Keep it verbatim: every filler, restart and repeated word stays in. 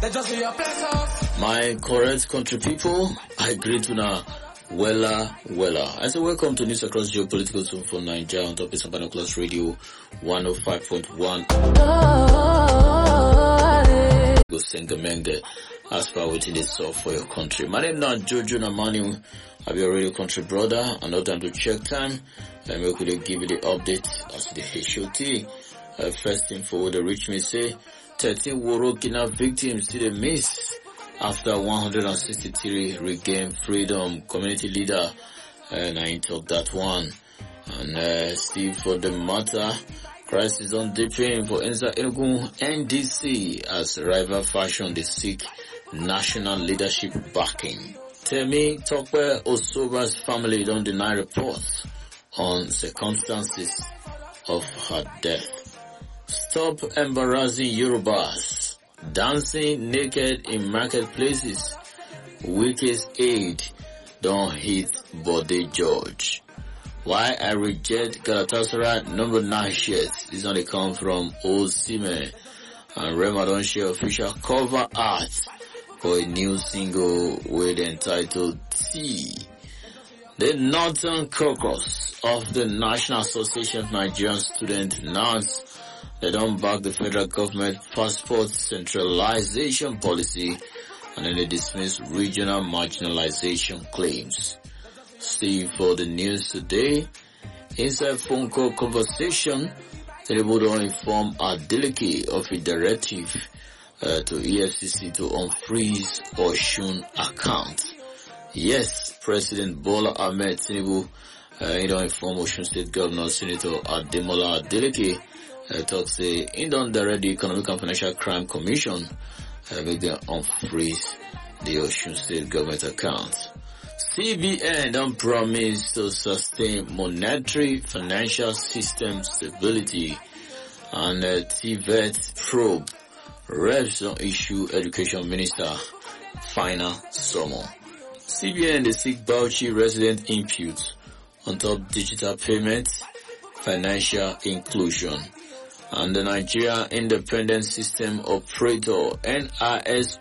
My correct country people, I greet you now. Wella, Wella. I say welcome to News Across Geopolitical Zone for Nigeria on top of Sabana Plus Radio one oh five point one. Go Sengamenge as far within the soul for your country. My name now Jojo Namani. I'll be your radio country brother. Another time to check time. Let me quickly give you the update as the H O T. Uh, first thing for the reach me say thirteen Woro kidnap victims to the miss. After one hundred sixty-three regained freedom, community leader, and I talk that one. And uh, Steve for the matter, crisis on dipping for Enza Enugu N D C as rival fashion they seek national leadership backing. Temi Tokwe Osoba's family don't deny reports on circumstances of her death. Stop embarrassing Yorubas. Dancing naked in marketplaces. Weakest aid don't hit Bode George. Why I reject Galatasaray number nine shirts. This only come from Osimhen. And Rema don't share official cover art for a new single with entitled T. The Northern Caucus of the National Association of Nigerian Students announced they don't back the federal government passport centralization policy and then they dismiss regional marginalization claims. See for the news today, inside phone call conversation, Tinubu don't inform Adeleke of a directive uh, to E F C C to unfreeze Osun account. Yes, President Bola Ahmed Tinubu, uh, he don't inform Osun State Governor Senator Ademola Adeleke. Uh, talk say in don't direct the Economic and Financial Crime Commission uh, make them unfreeze the Osun State government account. C B N don't promise to sustain monetary financial system stability, and uh, T V E T probe reps on issue Education Minister final summon. C B N they seek Bauchi resident input on top digital payments, financial inclusion. And the Nigeria Independent System Operator N I S